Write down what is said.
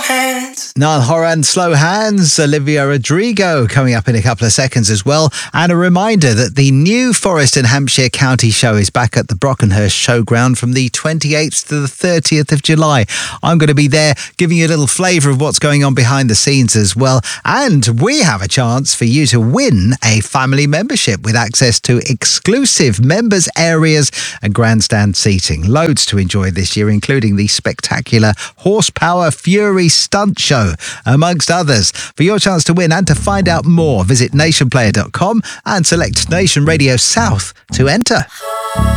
hands. Niall Horan, Slow Hands, Olivia Rodrigo coming up in a couple of seconds as well. And a reminder that the new Forest and Hampshire County show is back at the Brockenhurst Showground from the 28th to the 30th of July. I'm going to be there giving you a little flavour of what's going on behind the scenes as well. And we have a chance for you to win a family membership with access to exclusive members areas and grandstand seating. Loads to enjoy this year, including the spectacular Horsepower Fury Stunt Show, amongst others. For your chance to win and to find out more, visit nationplayer.com and select Nation Radio South to enter.